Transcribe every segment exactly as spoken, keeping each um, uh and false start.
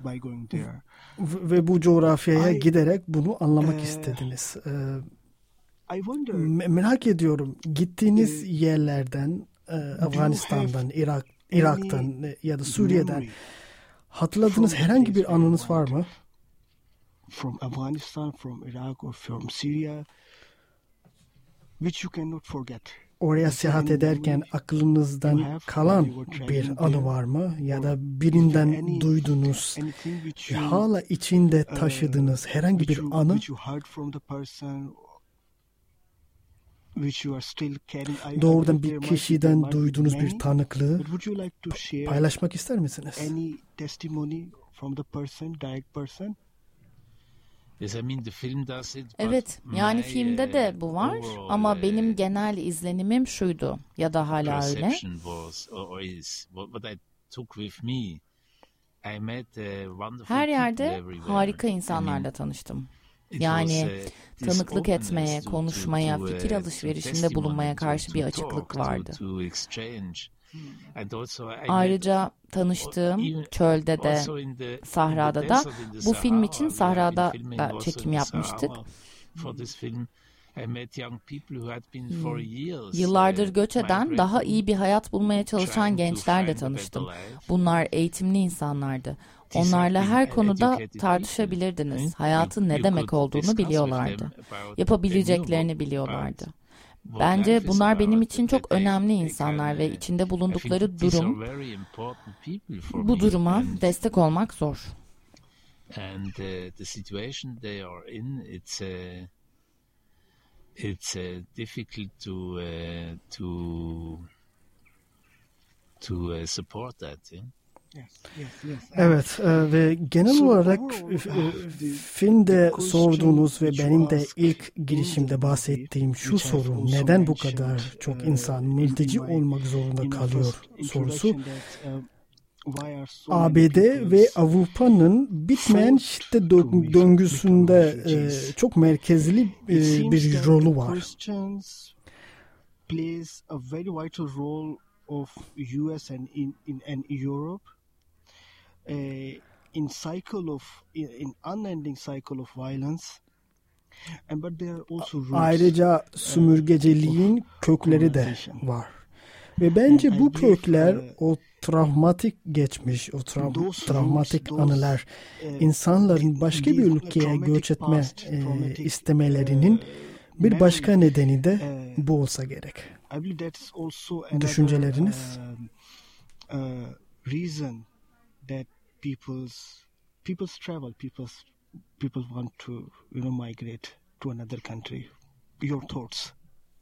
by going there. Ve bu coğrafyaya I, giderek bunu anlamak uh, istediniz. Ee, I wonder, me- merak ediyorum. Gittiğiniz uh, yerlerden, e, Afganistan'dan, Irak, Irak'tan ya da Suriye'den memory hatırladığınız from herhangi bir place where you anınız var went? mı? From Afghanistan, from Iraq or from Syria, which you cannot forget. Oraya Is there seyahat any ederken memory you aklınızdan have kalan when you were bir traveling anı there? var mı? Ya Or da is there birinden any duydunuz, anything which ve you hala içinde uh, taşıdığınız herhangi which bir you anı? which you heard from the person, which you are still carrying? I, I Doğrudan believe there bir might be, there kişiden might be duyduğunuz bir many, tanıklığı but would you like to share paylaşmak ister misiniz? any testimony from the person, direct person? Evet, yani filmde de bu var ama benim genel izlenimim şuydu ya da hala öyle. Her yerde harika insanlarla tanıştım. Yani tanıklık etmeye, konuşmaya, fikir alışverişinde bulunmaya karşı bir açıklık vardı. Ayrıca tanıştığım çölde de, sahrada da, bu film için sahrada da çekim yapmıştık. Yıllardır göç eden, daha iyi bir hayat bulmaya çalışan gençlerle tanıştım. Bunlar eğitimli insanlardı. Onlarla her konuda tartışabilirdiniz. Hayatın ne demek olduğunu biliyorlardı. Yapabileceklerini biliyorlardı. Bence bunlar benim için çok önemli insanlar ve içinde bulundukları durum, bu duruma destek olmak zor. And uh, the situation they are in, it's uh, it's uh, difficult to uh, to to uh, support that. Yeah? Yes, yes, yes. Evet e, ve genel So olarak overall, e, the- filmde the sorduğunuz ve question benim de which you ilk asked in girişimde the bahsettiğim şu which I've soru, also neden bu mentioned, kadar çok uh, insan in- in mülteci my- olmak zorunda in my kalıyor first sorusu, introduction that, uh, why are so many A B D peoples ve Avrupa'nın bitmeyen forced şiddet to dö- become döngüsünde refugees? e, çok merkezli It e, seems bir that rolü the var. Christians plays a very vital role of U S and in, in and Europe uh, in cycle of in, in unending cycle of violence, and but there are also roots. Ayrıca sömürgeciliğin kökleri de colonization. var. Ve bence And I bu believe, kökler uh, o travmatik geçmiş, o tra- those travmatik roots, those, anılar, uh, insanların başka bir these ülkeye traumatic göç etme past, e, traumatic, istemelerinin uh, bir başka memories, nedeni de uh, bu olsa gerek. I believe that's also another Düşünceleriniz? um, uh, reason that people's people's travel, people's people want to you know migrate to another country. Your thoughts?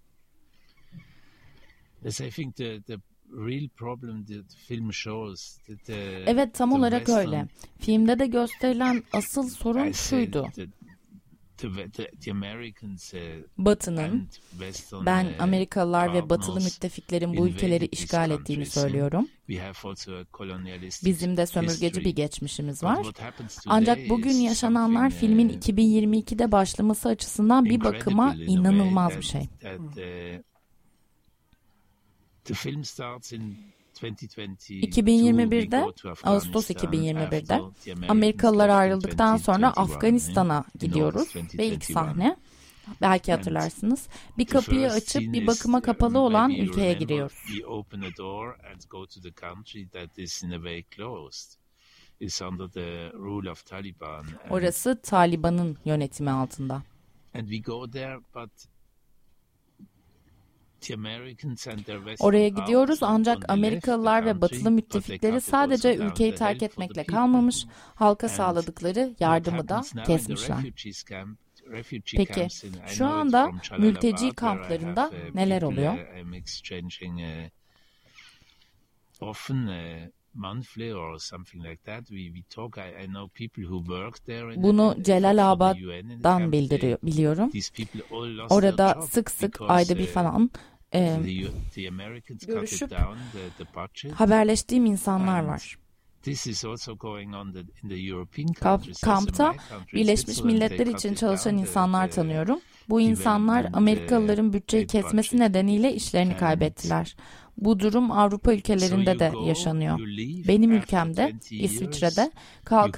Yes, I think the the real problem the film shows that the, Evet, tam the olarak Western- öyle. Filmde de gösterilen asıl sorun I say şuydu. the, the, the, the Americans uh, Batı'nın, and Western, ben uh, Amerikalılar ve batılı partners müttefiklerin bu ülkeleri invaded these işgal ettiğini countries, and söylüyorum. we have also a colonialistic Bizim de sömürgeci history. bir geçmişimiz But var. what happens today Ancak bugün is yaşananlar something, filmin uh, iki bin yirmi ikide başlaması açısından bir bakıma incredible in a way inanılmaz that- bir şey. that, uh, the film starts in twenty twenty-two. iki bin yirmi birde, We go to Afghanistan Ağustos iki bin yirmi birde after the Americans Amerikalılar left in ayrıldıktan sonra twenty twenty-one, Afganistan'a in gidiyoruz August ve ilk twenty twenty-one. sahne, belki And hatırlarsınız, bir The kapıyı first açıp scene bir is, bakıma uh, kapalı olan maybe you ülkeye remember, giriyoruz. We open a door and go to the country that is in a way closed. It's under the rule of Taliban. And, Orası Taliban'ın yönetimi altında. and we go there, but the Americans and their Western Oraya gidiyoruz partners ancak only left the Amerikalılar ve country, batılı but they müttefikleri cut sadece also down ülkeyi the terk help for the etmekle people. kalmamış, halka And sağladıkları what yardımı da happens now in the kesmişler. refugees camp- refugee Peki, camps in- I şu know it anda from Jalalabad, mülteci where I kamplarında have, uh, neler people, oluyor? uh, I'm exchanging uh, often uh, monthly or something like that. We we talk. I, I know people who work there. In Bunu the, for the U N in the Celalabad'dan camp. bildiriyor, They- biliyorum. These people all lost Orada their job sık sık because, ayda bir uh, falan e, the, the Americans cut görüşüp it down the, the budget. haberleştiğim insanlar And var. This is also going on the, in the European Kamp- countries. Also kampta my country, Birleşmiş Switzerland, Milletler they cut için it çalışan down, the- insanlar the tanıyorum. Bu insanlar development, Amerikalıların uh, bütçeyi aid kesmesi budget. nedeniyle işlerini And kaybettiler. Bu durum Avrupa So ülkelerinde you de go, yaşanıyor. you leave Benim after ülkemde, twenty years, İsviçre'de you kalkıp